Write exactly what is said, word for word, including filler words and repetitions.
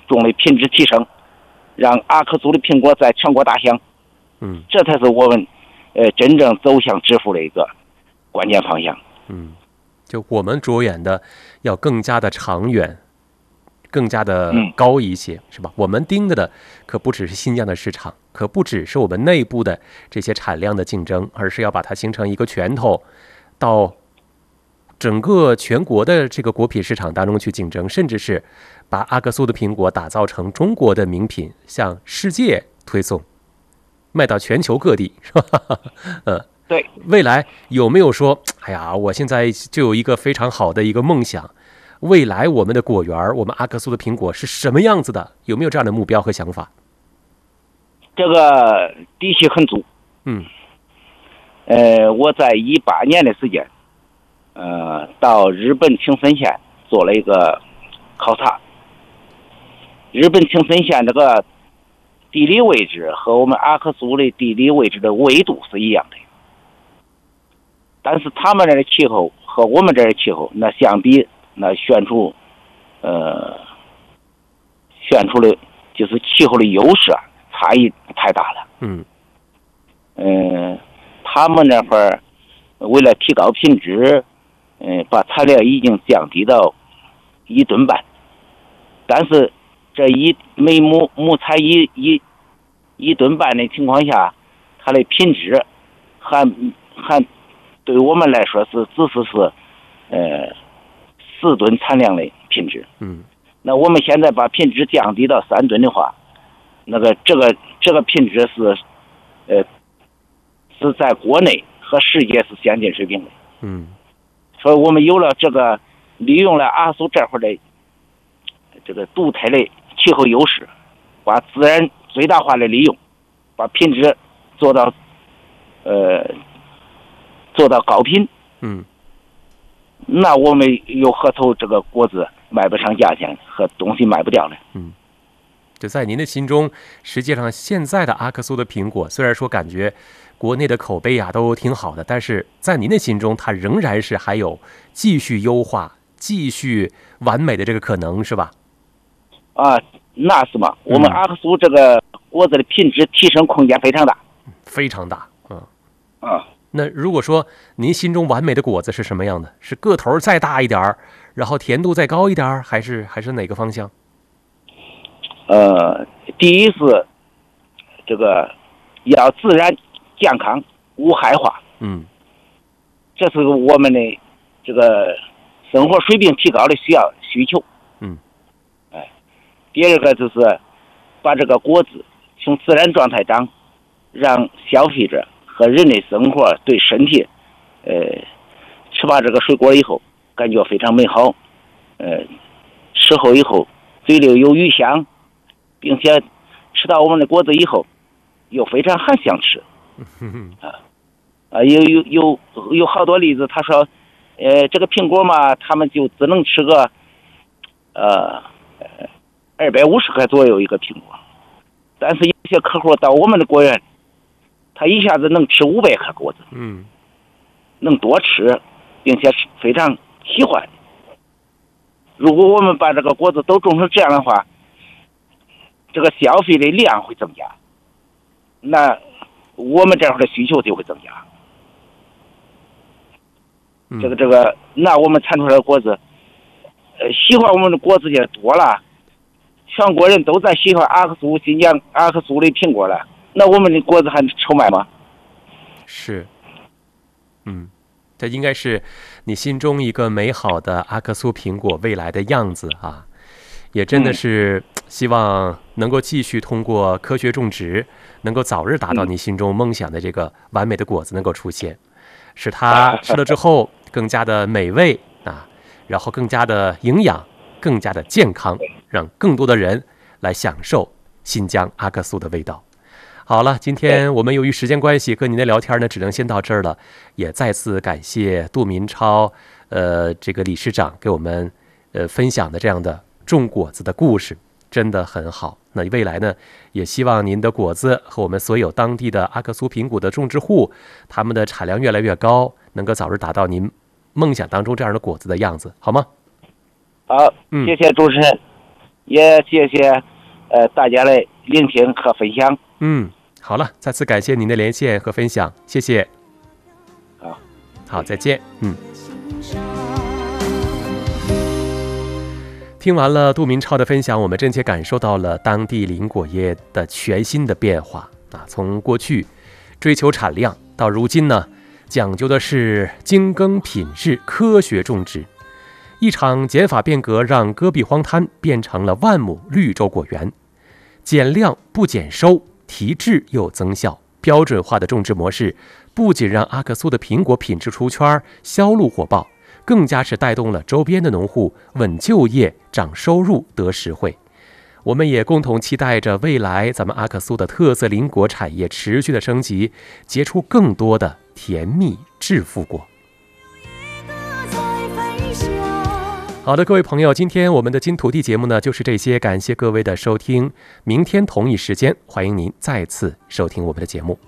种的品质提升，让阿克苏的苹果在全国大乡。 嗯， 这才是我们呃真正走向致富的一个关键方向。 嗯，就我们着眼的要更加的长远，更加的高一些，嗯、是吧？我们盯着的可不只是新疆的市场，可不只是我们内部的这些产量的竞争，而是要把它形成一个拳头，到整个全国的这个果品市场当中去竞争，甚至是把阿克苏的苹果打造成中国的名品，向世界推送，卖到全球各地，是吧？嗯， 对。 未来有没有说，哎呀，我现在就有一个非常好的一个梦想，未来我们的果园，我们阿克苏的苹果是什么样子的？有没有这样的目标和想法？ 这个底气很足。 嗯。 呃，我在一八年的时间。呃，到日本青森县做了一个考察。日本青森县这个地理位置和我们阿克苏的地理位置的纬度是一样的，但是他们这的气候和我们这的气候，那相比，那选出，呃，选出的就是气候的优势啊，差异太大了。 嗯。 嗯、呃，他们那会儿为了提高品质。嗯，把材料已经降低到一吨半，但是这一每亩亩材一一一吨半的情况下，它的品质还还对我们来说是只是是呃四吨产量的品质。 嗯， 那我们现在把品质降低到三吨的话，那个这个这个品质是呃是在国内和世界是先进水平的。 嗯。 所以我们有了这个，利用了阿苏这块的这个独特的气候优势，把自然最大化的利用，把品质做到呃做到高品。 嗯， 那我们又何愁这个果子卖不上价钱和东西卖不掉呢？ 嗯，就在您的心中，实际上现在的阿克苏的苹果，虽然说感觉国内的口碑啊都挺好的，但是在您的心中，它仍然是还有继续优化、继续完美的这个可能，是吧？ 啊，那是嘛。我们阿克苏这个果子的品质提升空间非常大， 非常大。嗯啊， 那如果说您心中完美的果子是什么样的？是个头再大一点，然后甜度再高一点，还是还是哪个方向？ 呃，第一是这个要自然。健康无害化， 嗯， 这是我们的这个生活水平提高的需要需求， 嗯， 哎，第二个就是把这个果子从自然状态长，让消费者和人类生活对身体，呃，吃罢这个水果以后感觉非常美好，呃，吃后以后嘴里有余香，并且吃到我们的果子以后又非常还想吃。啊，啊，有有有有好多例子，他说，呃，这个苹果嘛，他们就只能吃个，呃，二百五十克左右一个苹果，但是有些客户到我们的果园，他一下子能吃五百克果子， 嗯， 能多吃，并且非常喜欢。如果我们把这个果子都种成这样的话，这个消费的量会增加，那我们这块的需求就会增加。 嗯、 这个这个，那我们产出来的果子，呃，喜欢我们的果子也多了，全国人都在喜欢阿克苏新疆阿克苏的苹果了，那我们的果子还愁卖吗？ 是，嗯，这应该是你心中一个美好的阿克苏苹果未来的样子啊，也真的是希望能够继续通过科学种植，能够早日达到你心中梦想的这个完美的果子能够出现，使它吃了之后更加的美味啊，然后更加的营养，更加的健康，让更多的人来享受新疆阿克苏的味道。好了，今天我们由于时间关系，跟您的聊天呢，只能先到这儿了。也再次感谢杜民超，呃，这个理事长给我们呃分享的这样的种果子的故事，真的很好。那未来呢，也希望您的果子和我们所有当地的阿克苏苹果的种植户，他们的产量越来越高，能够早日达到您梦想当中这样的果子的样子，好吗？ 好，谢谢主持人。 也谢谢呃大家的聆听和分享。 嗯，好了，再次感谢您的连线和分享，谢谢。 好， 好，再见。嗯。听完了杜明超的分享，我们真切感受到了当地林果业的全新的变化啊！从过去追求产量，到如今呢，讲究的是精耕品质、科学种植。一场减法变革，让戈壁荒滩变成了万亩绿洲果园，减量不减收，提质又增效。标准化的种植模式，不仅让阿克苏的苹果品质出圈、销路火爆，更加是带动了周边的农户稳就业、涨收入、得实惠。我们也共同期待着未来咱们阿克苏的特色林果产业持续的升级，结出更多的甜蜜致富果。好的，各位朋友，今天我们的金土地节目呢就是这些，感谢各位的收听。明天同一时间，欢迎您再次收听我们的节目。